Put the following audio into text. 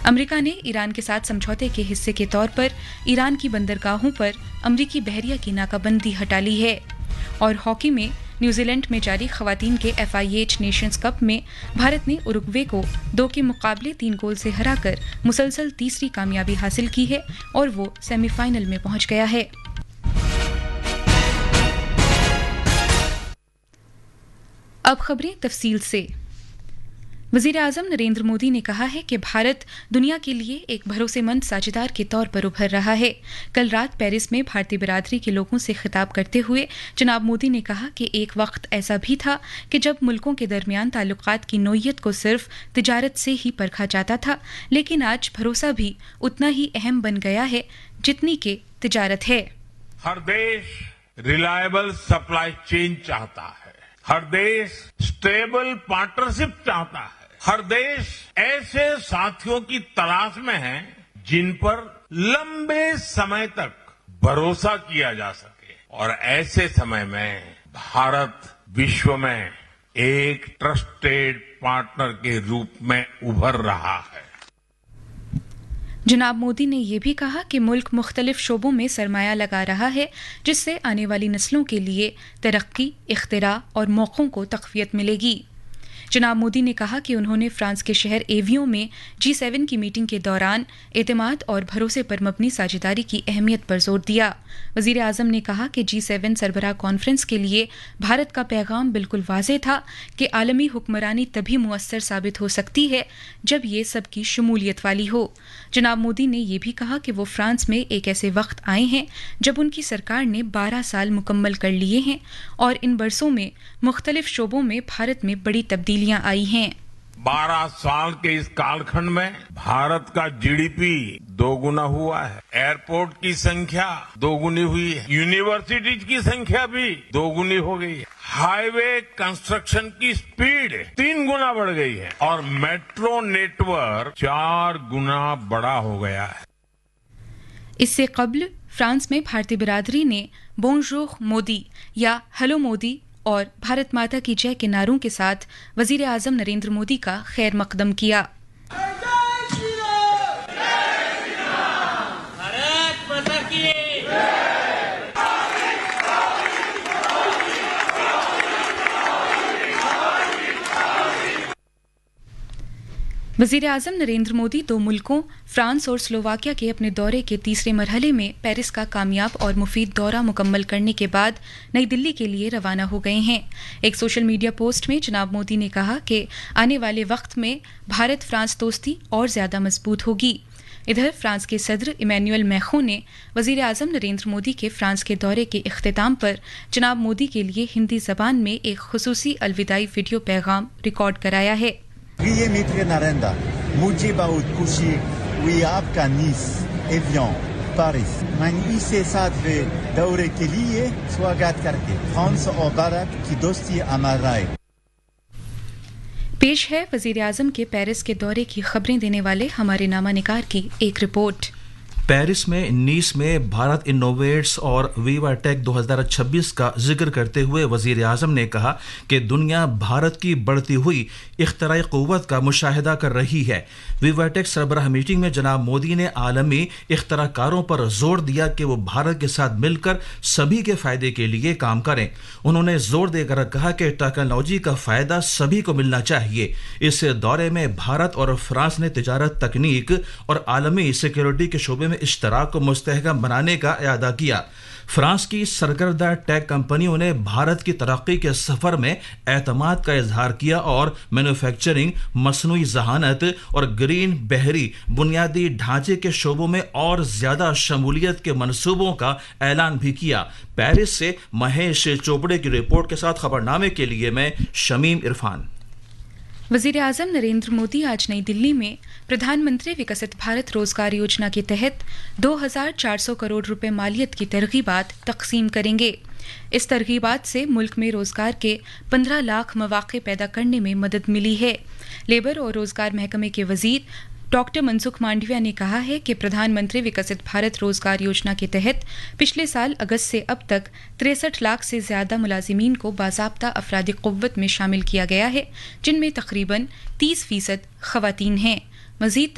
America ने Iran के साथ समझौते के हिस्से के तौर पर ईरान की बंदरगाहों पर अमेरिकी बहरिया की नाकाबंदी हटा ली है। और हॉकी में न्यूजीलैंड में जारी खवातीन के FIH नेशंस कप में भारत ने उरुग्वे को 2 के मुकाबले 3 गोल से हराकर मुसलसल तीसरी कामयाबी हासिल की है और वो सेमीफाइनल में पहुंच गया है। अब खबरें तफसील से। वज़ीर-ए-आज़म नरेंद्र मोदी ने कहा है कि भारत दुनिया के लिए एक भरोसेमंद साझेदार के तौर पर उभर रहा है। कल रात पेरिस में भारतीय बिरादरी के लोगों से खिताब करते हुए जनाब मोदी ने कहा कि एक वक्त ऐसा भी था कि जब मुल्कों के दरमियान ताल्लुकात की नोयत को सिर्फ तिजारत से ही परखा जाता था, लेकिन आज भरोसा भी उतना ही अहम बन गया है जितनी कि तिजारत है। हर देश रिलायबल सप्लाई चेन चाहता है, हर देश स्टेबल पार्टनरशिप चाहता है, हर देश ऐसे साथियों की तलाश में है जिन पर लंबे समय तक भरोसा किया जा सके। और ऐसे समय में भारत विश्व में एक ट्रस्टेड पार्टनर के रूप में उभर रहा है। जनाब मोदी ने यह भी कहा कि मुल्क मुख्तलिफ शोबों में सरमाया लगा रहा है, जिससे आने वाली नस्लों के लिए तरक्की, इख्तिरा और मौकों को तक़वियत मिलेगी। जनाब मोदी ने कहा कि उन्होंने फ्रांस के शहर एवियों में G7 की मीटिंग के दौरान एतमाद और भरोसे पर मबनी साझेदारी की अहमियत पर जोर दिया। वज़ीर आज़म ने कहा कि G7 सरबराह कॉन्फ्रेंस के लिए भारत का पैगाम बिल्कुल वाज़ेह था कि आलमी हुक्मरानी तभी मुअस्सर साबित हो सकती है जब ये सबकी शमूलियत वाली हो। जनाब मोदी ने यह भी कहा कि वो फ्रांस में एक ऐसे वक्त आए हैं जब उनकी सरकार ने 12 साल मुकम्मल कर लिए हैं और इन बरसों में मुख्तलिफ शोबों में भारत में बड़ी तब्दीलियां आई हैं। 12 साल के इस कालखंड में भारत का GDP दोगुना हुआ है, एयरपोर्ट की संख्या दोगुनी हुई है, यूनिवर्सिटीज की संख्या भी दोगुनी हो गई है, हाईवे कंस्ट्रक्शन की स्पीड 3 गुना बढ़ गई है और मेट्रो नेटवर्क 4 गुना बड़ा हो गया है। इससे कबल फ्रांस में भारतीय बिरादरी ने बोंजोर मोदी या हेलो मोदी और भारत माता की जय के नारों के साथ वज़ीर आज़म नरेंद्र मोदी का खैर मकदम किया। वज़ीर आज़म नरेंद्र मोदी 2 मुल्कों फ्रांस और स्लोवाकिया के अपने दौरे के तीसरे मरहले में पेरिस का कामयाब और मुफीद दौरा मुकम्मल करने के बाद नई दिल्ली के लिए रवाना हो गए हैं। एक सोशल मीडिया पोस्ट में जनाब मोदी ने कहा कि आने वाले वक्त में भारत फ्रांस दोस्ती और ज़्यादा मजबूत होगी। इधर फ्रांस के सदर इमैनुअल मैक्रों ने वज़ीर आज़म नरेंद्र मोदी के फ्रांस के दौरे के इख्तिताम पर जनाब मोदी के लिए हिंदी ज़बान में एक खुसूसी अलविदाई वीडियो पैगाम रिकॉर्ड कराया है। प्रिय मित्र नरेंद्र, मुझे बहुत खुशी हुई आपका नीस, एवियन, पेरिस मनीसे साथ दौरे के लिए स्वागत करके। फ्रांस और भारत की दोस्ती अमर रहे। पेश है वज़ीर आज़म के पेरिस के दौरे की खबरें देने वाले हमारे नामानिकार की एक रिपोर्ट। पेरिस में नीस में भारत इनोवेट्स और विवाटेक 2026 का जिक्र करते हुए वज़ीर आज़म ने कहा कि दुनिया भारत की बढ़ती हुई इख्तराई क़ुव्वत का मुशाहिदा कर रही है। विवाटेक सरबराह मीटिंग में जनाब मोदी ने आलमी इख्तराकारों पर जोर दिया कि वो भारत के साथ मिलकर सभी के फ़ायदे के लिए काम करें। उन्होंने जोर देकर कहा कि टेक्नोलॉजी का फ़ायदा सभी को मिलना चाहिए। इस दौरे में भारत और फ्रांस ने तिजारत, तकनीक और आलमी सिक्योरिटी के शोबे में इश्तराक को मुस्तहकम बनाने का इरादा किया। फ्रांस की सरकर्दा टेक कंपनियों ने भारत की तरक्की के सफर में एतमाद का इजहार किया और मैन्युफैक्चरिंग, मसनूई जहानत और ग्रीन बहरी बुनियादी ढांचे के शोबों में और ज्यादा शमूलियत के मंसूबों का ऐलान भी किया। पेरिस से महेश चोपड़े की रिपोर्ट के साथ खबरनामे के लिए मैं शमीम इरफान। वज़ीर आज़म नरेंद्र मोदी आज नई दिल्ली में प्रधानमंत्री विकसित भारत रोजगार योजना के तहत 2,400 करोड़ रुपए मालियत की तरगीबात तकसीम करेंगे। इस तरगीबात से मुल्क में रोजगार के 15 लाख मौक़े पैदा करने में मदद मिली है। लेबर और रोजगार महकमे के वजीर डॉक्टर मनसुख मांडविया ने कहा है कि प्रधानमंत्री विकसित भारत रोजगार योजना के तहत पिछले साल अगस्त से अब तक 63 लाख से ज्यादा मुलाजिमीन को बाज़ाब्ता अफरादी क़ुव्वत में शामिल किया गया है, जिनमें तकरीबन 30% ख़वातीन हैं। मज़ीद